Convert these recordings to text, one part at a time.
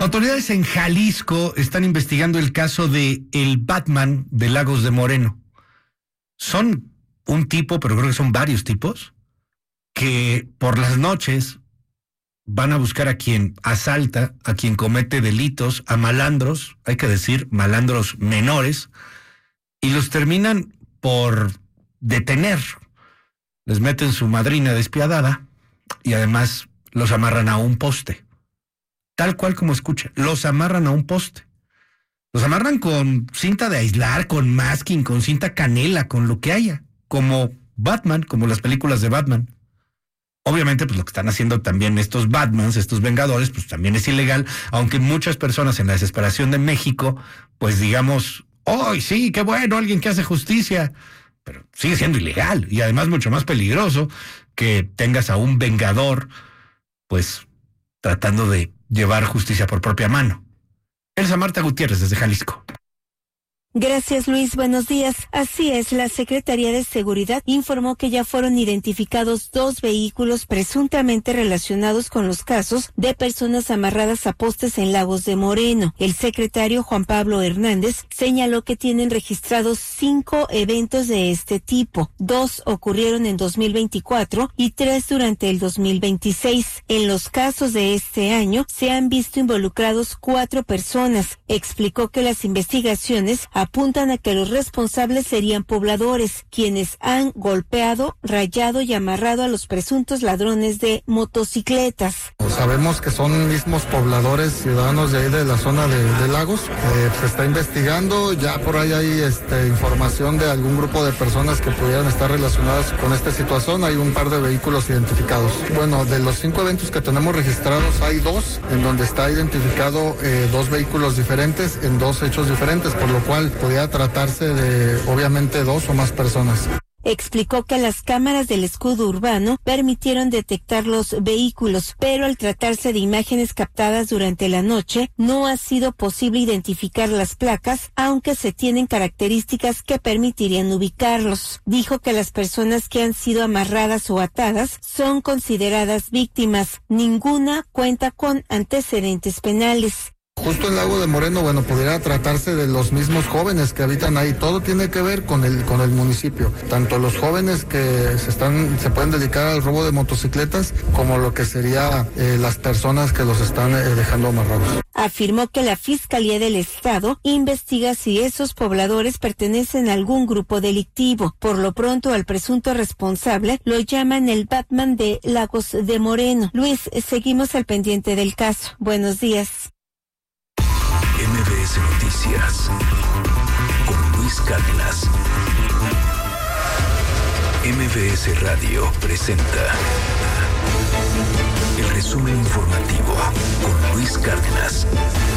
Autoridades en Jalisco están investigando el caso de el Batman de Lagos de Moreno. Son un tipo, pero creo que son varios tipos, que por las noches van a buscar a quien asalta, a quien comete delitos, a malandros, hay que decir, malandros menores, y los terminan por detener. Les meten su madrina despiadada y además los amarran a un poste. Tal cual como escucha, los amarran a un poste. Los amarran con cinta de aislar, con masking, con cinta canela, con lo que haya. Como Batman, como las películas de Batman. Obviamente, pues lo que están haciendo también estos Batmans, estos Vengadores, pues también es ilegal, aunque muchas personas en la desesperación de México, pues digamos, ¡ay, sí, qué bueno, alguien que hace justicia! Pero sigue siendo ilegal y además mucho más peligroso que tengas a un Vengador, pues tratando de llevar justicia por propia mano. Elsa Marta Gutiérrez, desde Jalisco. Gracias, Luis. Buenos días. Así es, la Secretaría de Seguridad informó que ya fueron identificados 2 vehículos presuntamente relacionados con los casos de personas amarradas a postes en Lagos de Moreno. El secretario Juan Pablo Hernández señaló que tienen registrados 5 eventos de este tipo. 2 ocurrieron en 2024 y 3 durante el 2026. En los casos de este año se han visto involucrados 4 personas. Explicó que las investigaciones apuntan a que los responsables serían pobladores, quienes han golpeado, rayado y amarrado a los presuntos ladrones de motocicletas. Sabemos que son mismos pobladores, ciudadanos de ahí de la zona de Lagos. Se está investigando, ya por ahí hay información de algún grupo de personas que pudieran estar relacionadas con esta situación. Hay un par de vehículos identificados. Bueno, de los 5 eventos que tenemos registrados, hay 2 en donde está identificado 2 vehículos diferentes en 2 hechos diferentes, por lo cual podría tratarse de, obviamente, 2 o más personas. Explicó que las cámaras del escudo urbano permitieron detectar los vehículos, pero al tratarse de imágenes captadas durante la noche, no ha sido posible identificar las placas, aunque se tienen características que permitirían ubicarlos. Dijo que las personas que han sido amarradas o atadas son consideradas víctimas. Ninguna cuenta con antecedentes penales. Justo en Lago de Moreno, bueno, pudiera tratarse de los mismos jóvenes que habitan ahí. Todo tiene que ver con el municipio. Tanto los jóvenes que se pueden dedicar al robo de motocicletas, como lo que sería las personas que los están dejando amarrados. Afirmó que la Fiscalía del Estado investiga si esos pobladores pertenecen a algún grupo delictivo. Por lo pronto, al presunto responsable lo llaman el Batman de Lagos de Moreno. Luis, seguimos al pendiente del caso. Buenos días. MBS Noticias con Luis Cárdenas. MBS Radio presenta el resumen informativo con Luis Cárdenas.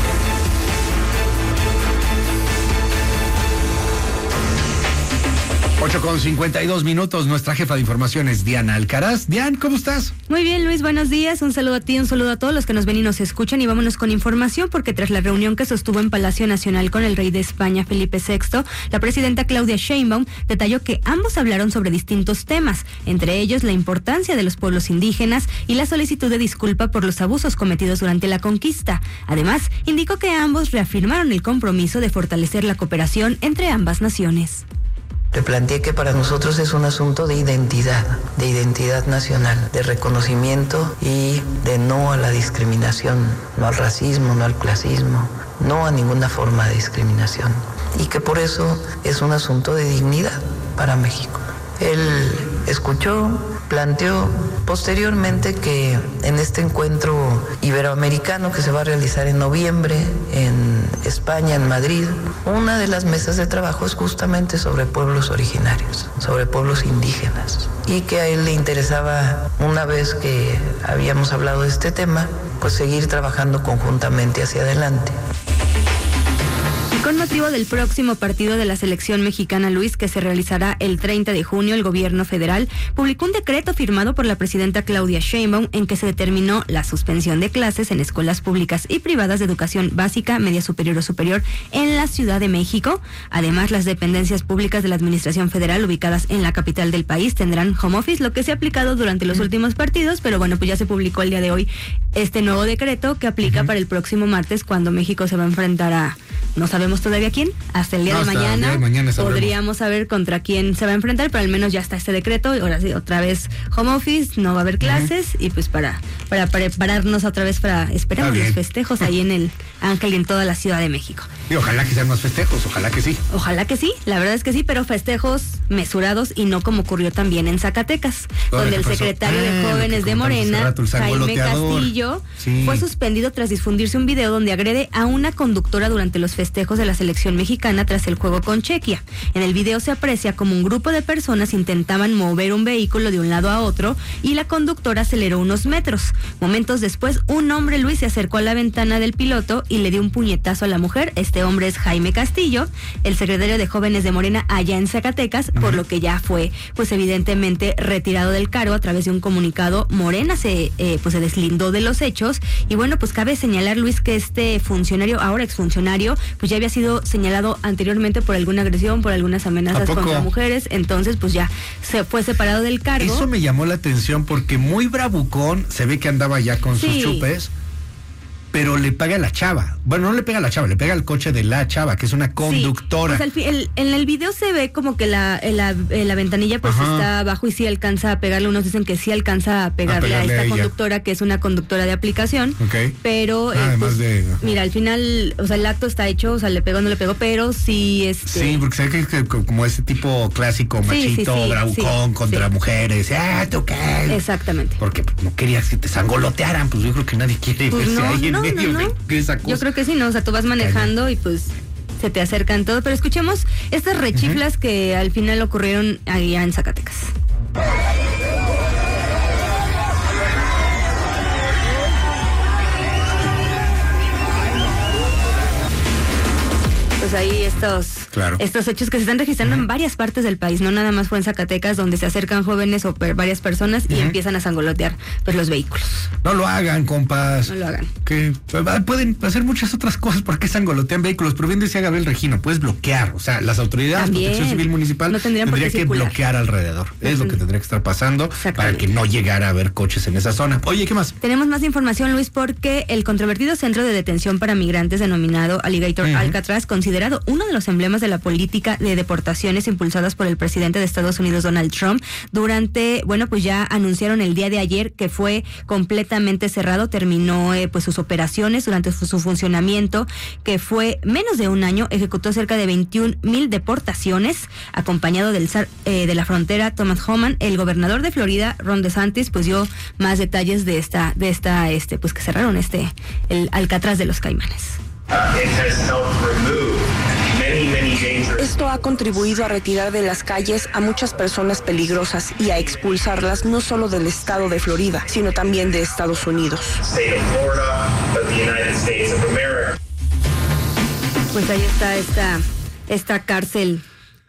8:52, nuestra jefa de información es Diana Alcaraz. Diana, ¿cómo estás? Muy bien, Luis, buenos días. Un saludo a ti, un saludo a todos los que nos ven y nos escuchan, y vámonos con información, porque tras la reunión que sostuvo en Palacio Nacional con el rey de España, Felipe VI, la presidenta Claudia Sheinbaum detalló que ambos hablaron sobre distintos temas, entre ellos la importancia de los pueblos indígenas y la solicitud de disculpa por los abusos cometidos durante la conquista. Además, indicó que ambos reafirmaron el compromiso de fortalecer la cooperación entre ambas naciones. Le planteé que para nosotros es un asunto de identidad nacional, de reconocimiento y de no a la discriminación, no al racismo, no al clasismo, no a ninguna forma de discriminación. Y que por eso es un asunto de dignidad para México. Él escuchó, planteó posteriormente que en este encuentro iberoamericano que se va a realizar en noviembre en España, en Madrid, una de las mesas de trabajo es justamente sobre pueblos originarios, sobre pueblos indígenas, y que a él le interesaba, una vez que habíamos hablado de este tema, pues seguir trabajando conjuntamente hacia adelante. Con motivo del próximo partido de la selección mexicana, Luis, que se realizará el 30 de junio, el gobierno federal publicó un decreto firmado por la presidenta Claudia Sheinbaum en que se determinó la suspensión de clases en escuelas públicas y privadas de educación básica, media superior o superior en la Ciudad de México. Además, las dependencias públicas de la Administración Federal ubicadas en la capital del país tendrán home office, lo que se ha aplicado durante los últimos partidos, pero bueno, pues ya se publicó el día de hoy este nuevo decreto que aplica para el próximo martes, cuando México se va a enfrentar a, no sabemos todavía quién, hasta el día de mañana, podríamos saber contra quién se va a enfrentar, pero al menos ya está este decreto, y ahora sí, otra vez home office, no va a haber clases, y pues para prepararnos otra vez para esperar los festejos ahí en el Ángel y en toda la Ciudad de México. Y ojalá que sean más festejos, ojalá que sí. Ojalá que sí, la verdad es que sí, pero festejos mesurados y no como ocurrió también en Zacatecas, donde el secretario de Jóvenes de Morena, Jaime Castillo, fue suspendido tras difundirse un video donde agrede a una conductora durante los festejos de la selección mexicana tras el juego con Chequia. En el video se aprecia como un grupo de personas intentaban mover un vehículo de un lado a otro y la conductora aceleró unos metros. Momentos después, un hombre, Luis, se acercó a la ventana del piloto y le dio un puñetazo a la mujer. Este hombre es Jaime Castillo, el secretario de Jóvenes de Morena allá en Zacatecas, por lo que ya fue, pues evidentemente, retirado del cargo. A través de un comunicado, Morena se deslindó de los hechos. Y bueno, pues cabe señalar, Luis, que este funcionario, ahora exfuncionario, pues ya había sido señalado anteriormente por alguna agresión, por algunas amenazas contra mujeres. Entonces, pues ya se fue separado del cargo. Eso me llamó la atención porque muy bravucón, se ve que andaba ya con sus chupes, pero le pega a la chava. Bueno, no le pega a la chava, le pega al coche de la chava, que es una conductora. Sí, pues en el video se ve como que la ventanilla pues está abajo y sí alcanza a pegarle. Unos dicen que sí alcanza a pegarle a esta conductora, que es una conductora de aplicación. Pero, mira, al final, o sea, el acto está hecho, o sea, le pegó, no le pegó, pero sí Sí, porque se ve que como ese tipo clásico, machito, bravucón, contra mujeres. ¿Tú qué? Exactamente. Porque no querías que te sangolotearan, pues yo creo que nadie quiere verse ahí en medio de esa cosa. Yo creo que sí, ¿no? O sea, tú vas manejando y pues se te acercan todo. Pero escuchemos estas rechiflas que al final ocurrieron allá en Zacatecas. Pues ahí estos hechos que se están registrando en varias partes del país, no nada más fue en Zacatecas, donde se acercan jóvenes o varias personas y empiezan a sangolotear pues los vehículos. No lo hagan, compas. No lo hagan. Que pueden hacer muchas otras cosas porque sangolotean vehículos, pero bien decía Gabriel Regino, puedes bloquear, o sea, las autoridades, Protección Civil Municipal, tendría que bloquear alrededor. Es lo que tendría que estar pasando para que no llegara a haber coches en esa zona. Oye, ¿qué más? Tenemos más información, Luis, porque el controvertido centro de detención para migrantes denominado Alligator Alcatraz, considerado uno de los emblemas de la política de deportaciones impulsadas por el presidente de Estados Unidos, Donald Trump, pues ya anunciaron el día de ayer que fue completamente cerrado, terminó pues sus operaciones durante su funcionamiento, que fue menos de un año, ejecutó cerca de 21,000 deportaciones, acompañado del zar de la frontera, Thomas Homan. El gobernador de Florida, Ron DeSantis, pues dio más detalles de esta pues que cerraron el Alcatraz de los Caimanes. Esto ha contribuido a retirar de las calles a muchas personas peligrosas y a expulsarlas no solo del estado de Florida, sino también de Estados Unidos. Pues ahí está esta cárcel.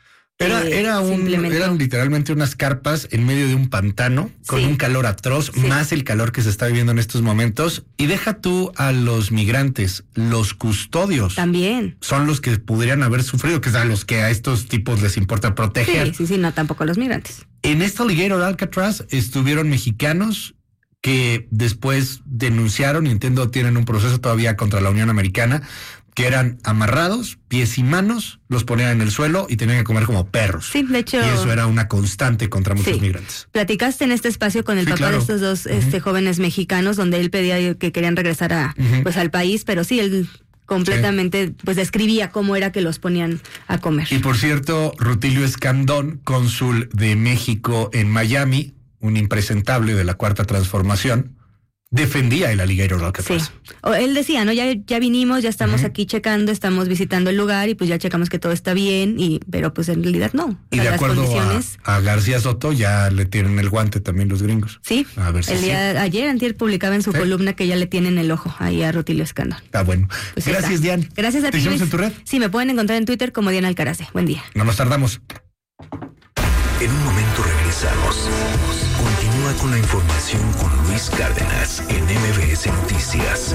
Eran literalmente unas carpas en medio de un pantano con un calor atroz, más el calor que se está viviendo en estos momentos. Y deja tú a los migrantes, los custodios. También. Son los que pudieran haber sufrido, que es a los que a estos tipos les importa proteger. Sí, no, tampoco a los migrantes. En esta Alligator Alcatraz estuvieron mexicanos que después denunciaron, y entiendo tienen un proceso todavía contra la Unión Americana, que eran amarrados, pies y manos, los ponían en el suelo y tenían que comer como perros. Sí, de hecho. Y eso era una constante contra muchos migrantes. Platicaste en este espacio con el papá de estos dos jóvenes mexicanos, donde él pedía que querían regresar al país, pero sí, él completamente pues describía cómo era que los ponían a comer. Y por cierto, Rutilio Escandón, cónsul de México en Miami, un impresentable de la Cuarta Transformación, defendía el alligator octopus. Sí. O él decía, ¿no? Ya vinimos, ya estamos aquí checando, estamos visitando el lugar y pues ya checamos que todo está bien, pero pues en realidad no. Y de acuerdo a García Soto, ya le tienen el guante también los gringos. Sí. A ver si ayer antier publicaba en su columna que ya le tienen el ojo ahí a Rutilio Escandón. Ah, bueno. Pues gracias, Diana. Gracias a ti. ¿Te hicimos en tu red? Sí, me pueden encontrar en Twitter como Diana Alcarace. Buen día. No nos tardamos. En un momento regresamos. Continúa con la información con Luis Cárdenas en MBS Noticias.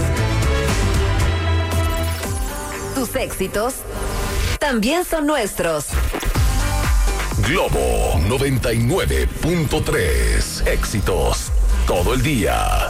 Tus éxitos también son nuestros. Globo 99.3. Éxitos todo el día.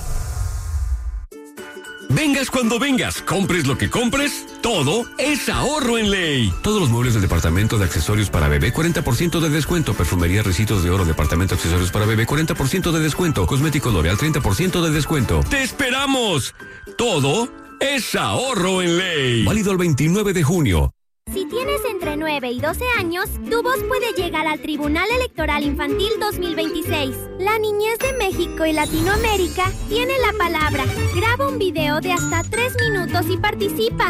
Vengas cuando vengas, compres lo que compres, todo es ahorro en Ley. Todos los muebles del departamento de accesorios para bebé, 40% de descuento. Perfumería, Ricitos de Oro, departamento de accesorios para bebé, 40% de descuento. Cosméticos L'Oreal, 30% de descuento. ¡Te esperamos! Todo es ahorro en Ley. Válido el 29 de junio. Si tienes entre 9 y 12 años, tu voz puede llegar al Tribunal Electoral Infantil 2026. La niñez de México y Latinoamérica tiene la palabra. Graba un video de hasta 3 minutos y participa.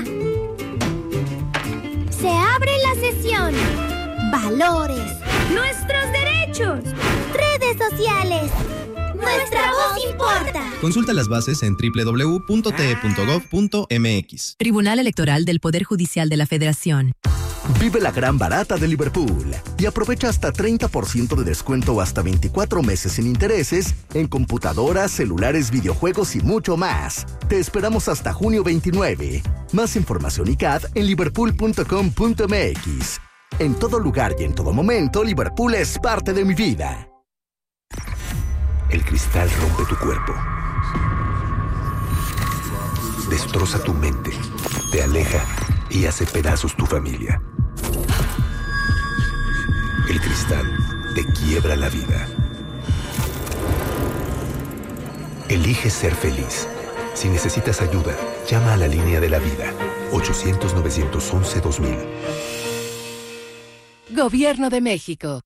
Se abre la sesión. Valores. Nuestros derechos. Redes sociales. Nuestra voz importa. Consulta las bases en www.te.gov.mx. Tribunal Electoral del Poder Judicial de la Federación. Vive la gran barata de Liverpool y aprovecha hasta 30% de descuento o hasta 24 meses sin intereses en computadoras, celulares, videojuegos y mucho más. Te esperamos hasta junio 29. Más información y CAD en liverpool.com.mx. En todo lugar y en todo momento, Liverpool es parte de mi vida. El cristal rompe tu cuerpo. Destroza tu mente, te aleja y hace pedazos tu familia. El cristal te quiebra la vida. Elige ser feliz. Si necesitas ayuda, llama a la línea de la vida. 800-911-2000. Gobierno de México.